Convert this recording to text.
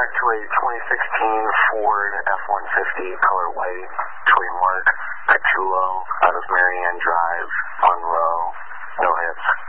back to a 2016 Ford F-150 color white, toy mark, Petulo, out of Marianne Drive, Monroe, no hits.